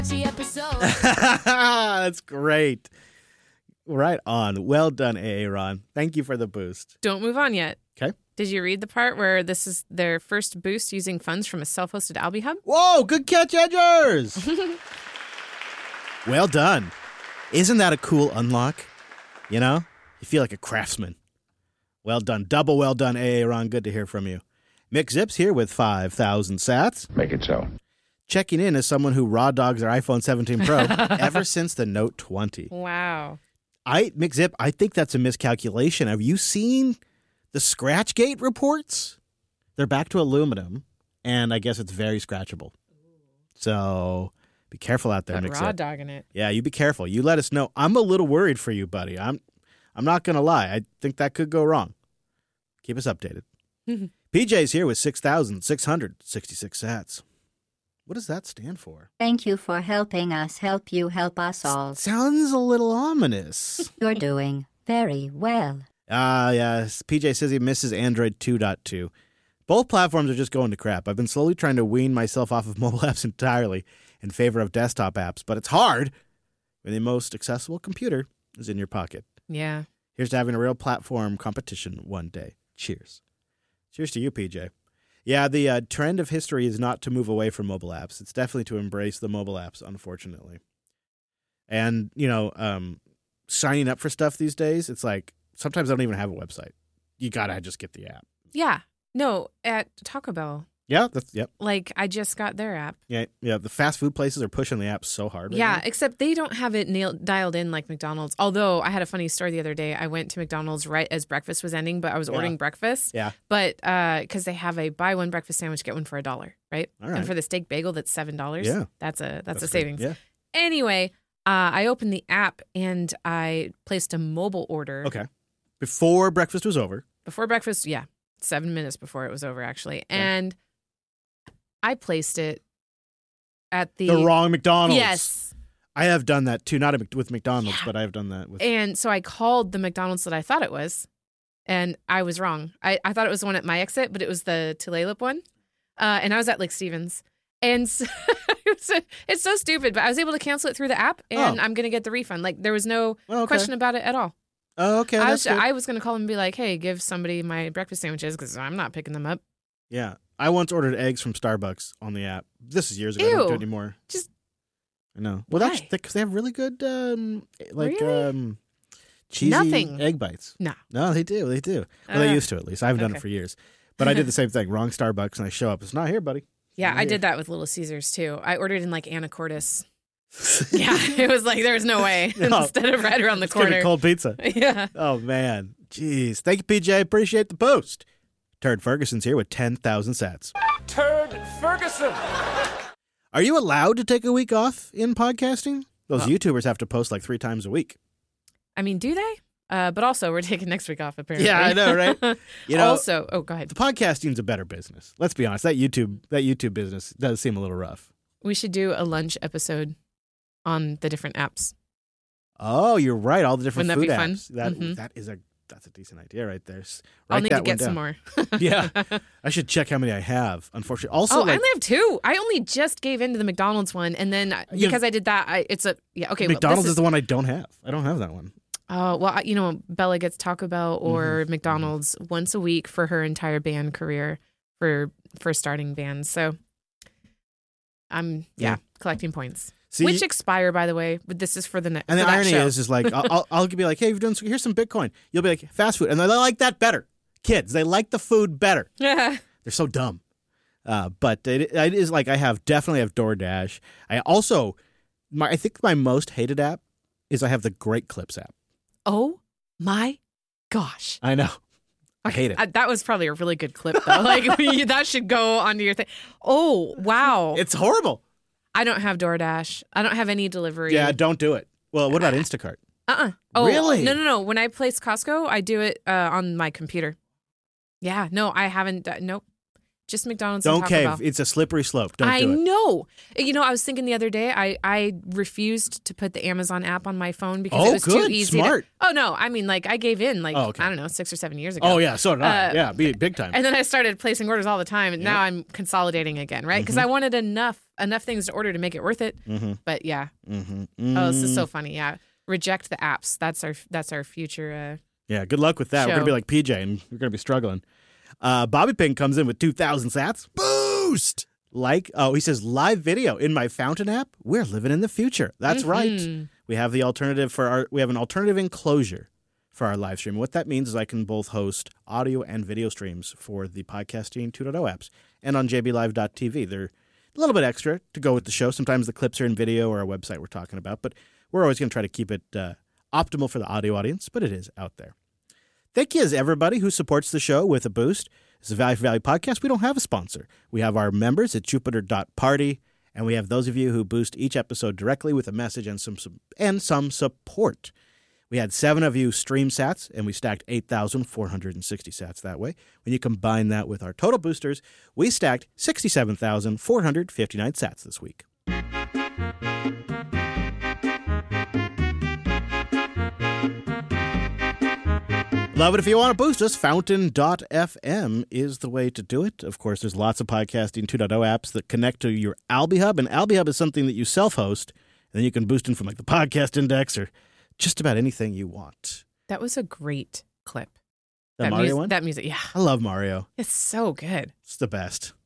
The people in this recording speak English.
episode. That's great. Right on. Well done, AA Ron. Thank you for the boost. Don't move on yet. Okay. Did you read the part where this is their first boost using funds from a self-hosted Albi Hub? Whoa, good catch, Edgers. Well done. Isn't that a cool unlock? You know? You feel like a craftsman. Well done. Double well done, AA Ron. Good to hear from you. Mick Zips here with 5,000 sats. Make it so. Checking in as someone who raw dogs their iPhone 17 Pro ever since the Note 20. Wow. Mick Zip, I think that's a miscalculation. Have you seen the Scratchgate reports? They're back to aluminum, and I guess it's very scratchable. So be careful out there, But Mick raw Zip. dogging it. Yeah, you be careful. You let us know. I'm a little worried for you, buddy. I'm not going to lie. I think that could go wrong. Keep us updated. PJ's here with 6,666 sats. What does that stand for? Thank you for helping us help you help us all. Sounds a little ominous. You're doing very well. Yes. PJ says he misses Android 2.2. Both platforms are just going to crap. I've been slowly trying to wean myself off of mobile apps entirely in favor of desktop apps, but it's hard when the most accessible computer is in your pocket. Yeah. Here's to having a real platform competition one day. Cheers. Cheers to you, PJ. Yeah, the trend of history is not to move away from mobile apps. It's definitely to embrace the mobile apps, unfortunately. And, signing up for stuff these days, it's like sometimes I don't even have a website. You got to just get the app. Yeah. No, at Taco Bell. Yeah, Like, I just got their app. Yeah. The fast food places are pushing the app so hard right Yeah, now. except they don't have it dialed in like McDonald's. Although I had a funny story the other day. I went to McDonald's right as breakfast was ending, but I was ordering breakfast. Yeah. But because they have a buy one breakfast sandwich, get one for $1, right? All right. And for the steak bagel, that's $7. Yeah. That's a Good. savings. Yeah. Anyway, I opened the app and I placed a mobile order. Okay. Before breakfast was over. Before breakfast, 7 minutes before it was over, actually. And I placed it at the wrong McDonald's. Yes. I have done that too, not with McDonald's, but I have done that with. And so I called the McDonald's that I thought it was, and I was wrong. I thought it was the one at my exit, but it was the Tulalip one. And I was at Lake Stevens. And so, it's so stupid, but I was able to cancel it through the app, and I'm going to get the refund. Like, there was no question about it at all. Oh, okay. I was going to call them and be like, hey, give somebody my breakfast sandwiches because I'm not picking them up. Yeah. I once ordered eggs from Starbucks on the app. This is years ago. I don't do it anymore. I know. Well, that's because they have really good, cheesy egg bites. No, they do. Well, they used to at least. I haven't done it for years. But I did the same thing. Wrong Starbucks, and I show up. It's not here, buddy. Yeah, I did that with Little Caesars, too. I ordered in, like, Anacortes. Yeah, it was like, there was no way. No. Instead of right around the corner. Cold pizza. Yeah. Oh, man. Jeez. Thank you, PJ. Appreciate the post. Turd Ferguson's here with 10,000 sats. Turd Ferguson! Are you allowed to take a week off in podcasting? Those YouTubers have to post like 3 times a week. I mean, do they? But also, we're taking next week off, apparently. Yeah, I know, right? Also, go ahead. The podcasting's a better business. Let's be honest. That YouTube business does seem a little rough. We should do a lunch episode on the different apps. Oh, you're right. All the different Wouldn't food that be apps. fun? That's a decent idea right there. I'll need to get some more. Yeah. I should check how many I have, unfortunately. Also, I only have 2. I only just gave in to the McDonald's one, and then because I did that, okay. McDonald's is the one I don't have. I don't have that one. Oh, well, Bella gets Taco Bell or McDonald's once a week for her entire band career for starting bands. So I'm collecting points. See, which expire, by the way, but this is for the next. And the irony is like, I'll be like, hey, here's some Bitcoin. You'll be like, fast food. And they like that better. Kids, they like the food better. Yeah. They're so dumb. But it is like, I definitely have DoorDash. I think my most hated app is I have the Great Clips app. Oh my gosh. I know. I hate it. That was probably a really good clip, though. Like, that should go onto your thing. Oh, wow. It's horrible. I don't have DoorDash. I don't have any delivery. Yeah, don't do it. Well, what about Instacart? Oh, really? No. When I place Costco, I do it on my computer. Yeah, no, I haven't. Nope. Just McDonald's and Taco Bell. It's a slippery slope. Don't do it. I know. I was thinking the other day, I refused to put the Amazon app on my phone because it was too easy. Smart. No. I mean, like, I gave in, I don't know, 6 or 7 years ago. Oh, yeah. So did I. Yeah, big time. And then I started placing orders all the time, and now I'm consolidating again, right? Because I wanted enough enough things to order to make it worth it. Mm-hmm. But yeah. Mm-hmm. Oh, this is so funny. Yeah. Reject the apps. That's our future. Yeah, good luck with that. We're show. going to be like PJ, and we're going to be struggling. Bobby Pink comes in with 2,000 sats. Boost! He says, live video in my Fountain app. We're living in the future. That's right. We have the alternative we have an alternative enclosure for our live stream. What that means is I can both host audio and video streams for the Podcasting 2.0 apps and on jblive.tv. They're a little bit extra to go with the show. Sometimes the clips are in video or a website we're talking about, but we're always going to try to keep it optimal for the audio audience, but it is out there. Thank you as everybody who supports the show with a boost. It's a Value for Value podcast. We don't have a sponsor. We have our members at Jupiter.party, and we have those of you who boost each episode directly with a message and some support. We had 7 of you stream sats, and we stacked 8,460 sats that way. When you combine that with our total boosters, we stacked 67,459 sats this week. Love it if you want to boost us. Fountain.fm is the way to do it. Of course, there's lots of Podcasting 2.0 apps that connect to your AlbiHub, and AlbiHub is something that you self-host, and then you can boost in from like the Podcast Index or just about anything you want. That was a great clip. The Mario one? That music, yeah. I love Mario. It's so good. It's the best.